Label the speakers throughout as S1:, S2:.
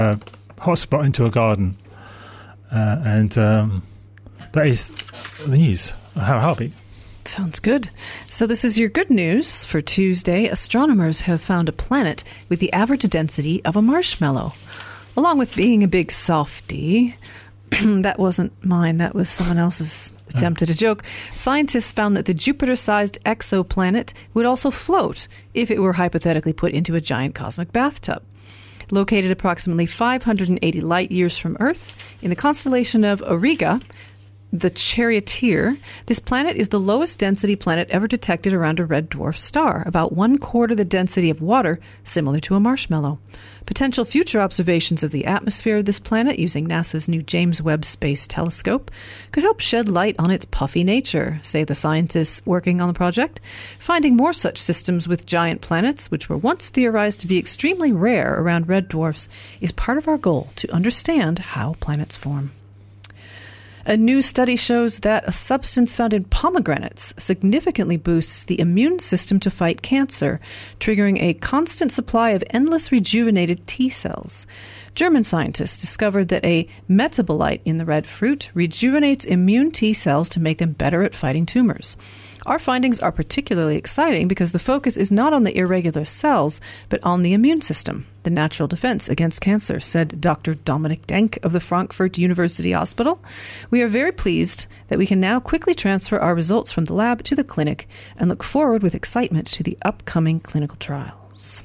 S1: hotspot into a garden. And that is the news. Harvey.
S2: Sounds good. So this is your good news for Tuesday. Astronomers have found a planet with the average density of a marshmallow. Along with being a big softie, that wasn't mine, that was someone else's attempt at a joke, scientists found that the Jupiter-sized exoplanet would also float if it were hypothetically put into a giant cosmic bathtub. Located approximately 580 light-years from Earth, in the constellation of Auriga, the Charioteer, this planet is the lowest density planet ever detected around a red dwarf star, about 1/4 the density of water, similar to a marshmallow. Potential future observations of the atmosphere of this planet using NASA's new James Webb Space Telescope could help shed light on its puffy nature, say the scientists working on the project. Finding more such systems with giant planets, which were once theorized to be extremely rare around red dwarfs, is part of our goal to understand how planets form. A new study shows that a substance found in pomegranates significantly boosts the immune system to fight cancer, triggering a constant supply of endless rejuvenated T cells. German scientists discovered that a metabolite in the red fruit rejuvenates immune T cells to make them better at fighting tumors. Our findings are particularly exciting because the focus is not on the irregular cells, but on the immune system, the natural defense against cancer, said Dr. Dominik Denk of the Frankfurt University Hospital. We are very pleased that we can now quickly transfer our results from the lab to the clinic and look forward with excitement to the upcoming clinical trials.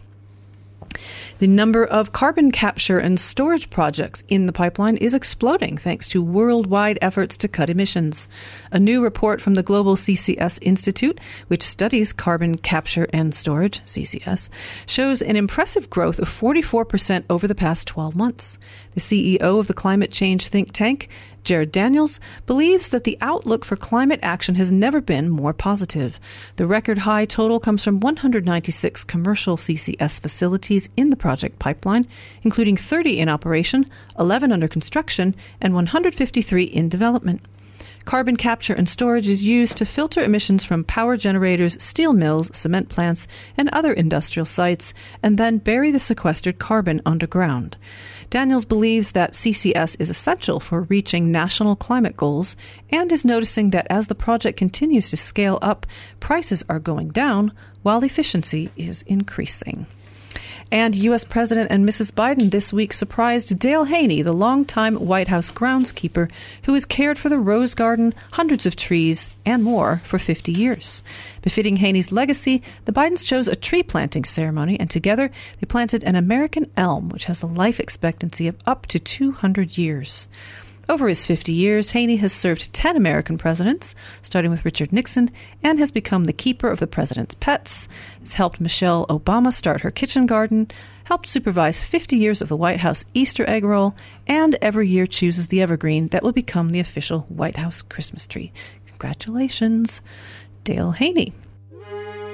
S2: The number of carbon capture and storage projects in the pipeline is exploding thanks to worldwide efforts to cut emissions. A new report from the Global CCS Institute, which studies carbon capture and storage, CCS, shows an impressive growth of 44% over the past 12 months. The CEO of the climate change think tank, Jared Daniels, believes that the outlook for climate action has never been more positive. The record high total comes from 196 commercial CCS facilities in the project pipeline, including 30 in operation, 11 under construction, and 153 in development. Carbon capture and storage is used to filter emissions from power generators, steel mills, cement plants, and other industrial sites, and then bury the sequestered carbon underground. Daniels believes that CCS is essential for reaching national climate goals and is noticing that as the project continues to scale up, prices are going down while efficiency is increasing. And U.S. President and Mrs. Biden this week surprised Dale Haney, the longtime White House groundskeeper who has cared for the Rose Garden, hundreds of trees, and more for 50 years. Befitting Haney's legacy, the Bidens chose a tree planting ceremony, and together they planted an American elm, which has a life expectancy of up to 200 years. Over his 50 years, Haney has served 10 American presidents, starting with Richard Nixon, and has become the keeper of the president's pets, has helped Michelle Obama start her kitchen garden, helped supervise 50 years of the White House Easter egg roll, and every year chooses the evergreen that will become the official White House Christmas tree. Congratulations, Dale Haney.